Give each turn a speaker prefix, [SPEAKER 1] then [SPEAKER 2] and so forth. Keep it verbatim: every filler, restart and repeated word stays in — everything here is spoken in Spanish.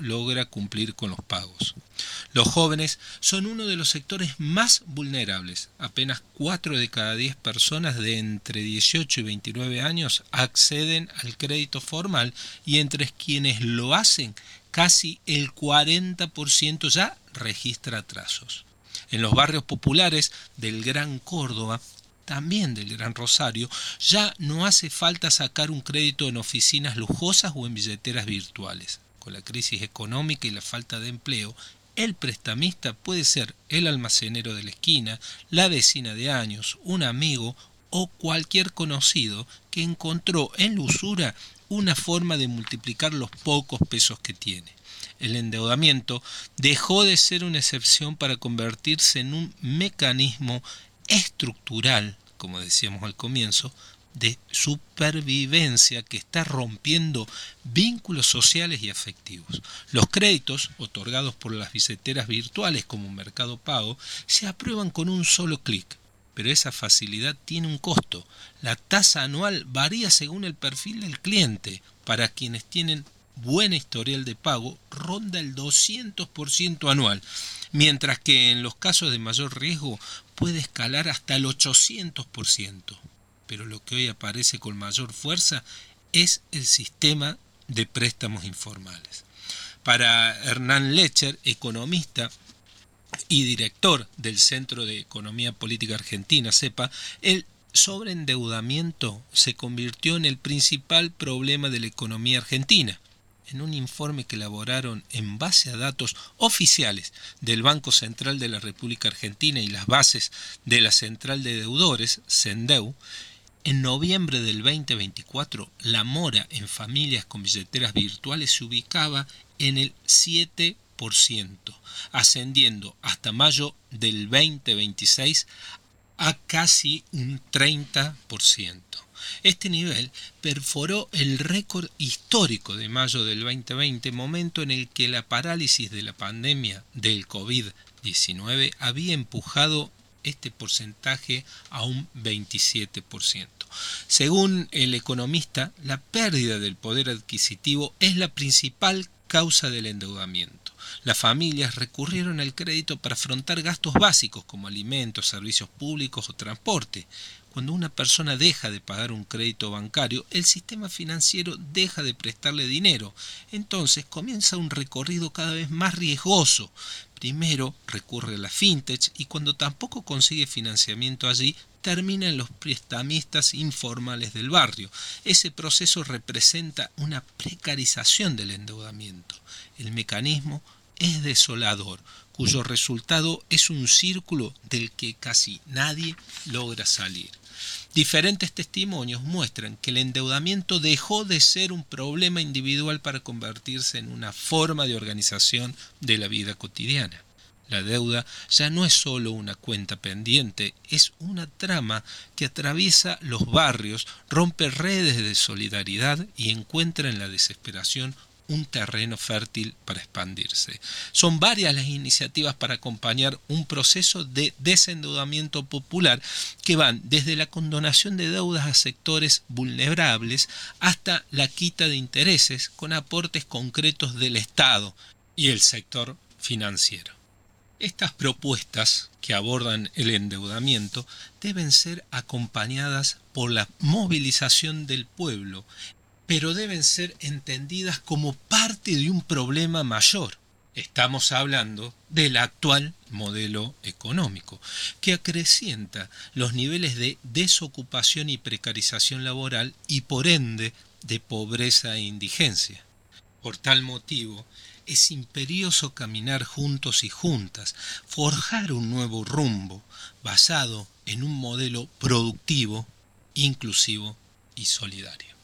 [SPEAKER 1] logra cumplir con los pagos. Los jóvenes son uno de los sectores más vulnerables. Apenas cuatro de cada diez personas de entre dieciocho y veintinueve años acceden al crédito formal y entre quienes lo hacen, casi el cuarenta por ciento ya registra atrasos. En los barrios populares del Gran Córdoba, también del Gran Rosario, ya no hace falta sacar un crédito en oficinas lujosas o en billeteras virtuales. Con la crisis económica y la falta de empleo, el prestamista puede ser el almacenero de la esquina, la vecina de años, un amigo o cualquier conocido que encontró en la usura una forma de multiplicar los pocos pesos que tiene. El endeudamiento dejó de ser una excepción para convertirse en un mecanismo estructural, como decíamos al comienzo, de supervivencia que está rompiendo vínculos sociales y afectivos. Los créditos otorgados por las billeteras virtuales como Mercado Pago se aprueban con un solo clic, pero esa facilidad tiene un costo. La tasa anual varía según el perfil del cliente. Para quienes tienen buen historial de pago, ronda el doscientos por ciento anual, mientras que en los casos de mayor riesgo puede escalar hasta el ochocientos por ciento. Pero lo que hoy aparece con mayor fuerza es el sistema de préstamos informales. Para Hernán Lecher, economista y director del Centro de Economía Política Argentina, CEPA, el sobreendeudamiento se convirtió en el principal problema de la economía argentina. En un informe que elaboraron en base a datos oficiales del Banco Central de la República Argentina y las bases de la Central de Deudores, CENDEU, en noviembre del veinte veinticuatro, la mora en familias con billeteras virtuales se ubicaba en el siete por ciento, ascendiendo hasta mayo del veinte veintiséis a casi un treinta por ciento. Este nivel perforó el récord histórico de mayo del veinte veinte, momento en el que la parálisis de la pandemia del COVID diecinueve había empujado este porcentaje a un veintisiete por ciento. Según el economista, la pérdida del poder adquisitivo es la principal causa del endeudamiento. Las familias recurrieron al crédito para afrontar gastos básicos como alimentos, servicios públicos o transporte. Cuando una persona deja de pagar un crédito bancario, el sistema financiero deja de prestarle dinero. Entonces comienza un recorrido cada vez más riesgoso. Primero recurre a la fintech y cuando tampoco consigue financiamiento allí, termina en los prestamistas informales del barrio. Ese proceso representa una precarización del endeudamiento. El mecanismo es desolador, cuyo resultado es un círculo del que casi nadie logra salir. Diferentes testimonios muestran que el endeudamiento dejó de ser un problema individual para convertirse en una forma de organización de la vida cotidiana. La deuda ya no es solo una cuenta pendiente, es una trama que atraviesa los barrios, rompe redes de solidaridad y encuentra en la desesperación un terreno fértil para expandirse. Son varias las iniciativas para acompañar un proceso de desendeudamiento popular que van desde la condonación de deudas a sectores vulnerables hasta la quita de intereses con aportes concretos del Estado y el sector financiero. Estas propuestas que abordan el endeudamiento deben ser acompañadas por la movilización del pueblo, pero deben ser entendidas como parte de un problema mayor. Estamos hablando del actual modelo económico, que acrecienta los niveles de desocupación y precarización laboral y por ende de pobreza e indigencia. Por tal motivo, es imperioso caminar juntos y juntas, forjar un nuevo rumbo basado en un modelo productivo, inclusivo y solidario.